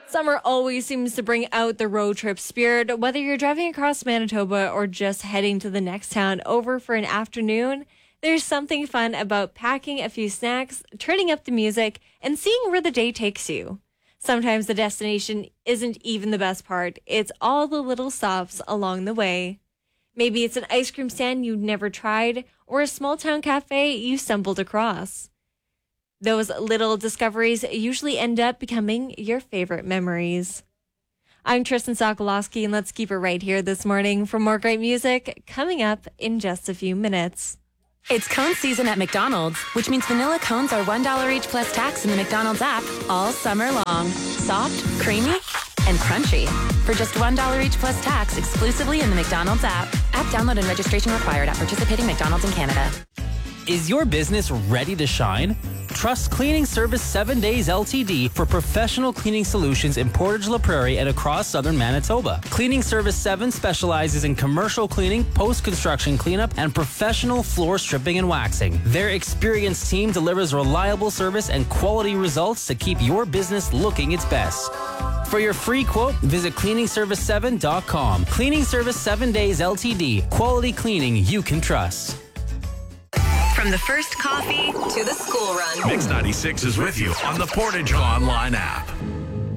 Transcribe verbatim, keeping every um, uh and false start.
Summer always seems to bring out the road trip spirit. Whether you're driving across Manitoba or just heading to the next town over for an afternoon, there's something fun about packing a few snacks, turning up the music, and seeing where the day takes you. Sometimes the destination isn't even the best part. It's all the little stops along the way. Maybe it's an ice cream stand you've never tried or a small town cafe you stumbled across. Those little discoveries usually end up becoming your favorite memories. I'm Tristan Sokolowski, and let's keep it right here this morning for more great music coming up in just a few minutes. It's cone season at McDonald's, which means vanilla cones are one dollar each plus tax in the McDonald's app all summer long. Soft, creamy, and crunchy. For just one dollar each plus tax exclusively in the McDonald's app. App download and registration required at participating McDonald's in Canada. Is your business ready to shine? Trust Cleaning Service seven days L T D for professional cleaning solutions in Portage La Prairie and across southern Manitoba. Cleaning Service seven specializes in commercial cleaning, post-construction cleanup, and professional floor stripping and waxing. Their experienced team delivers reliable service and quality results to keep your business looking its best. For your free quote, visit cleaning service seven dot com. Cleaning Service seven days L T D. Quality cleaning you can trust. From the first coffee to the school run. Mix ninety-six is with you on the Portage Online app.